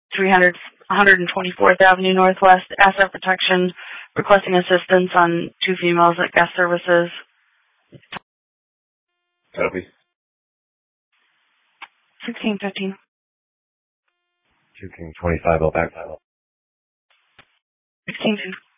124th Avenue Northwest, asset protection, requesting assistance on 2 females at guest services. Copy. 1615. 2 King 25, I'll back. 1615.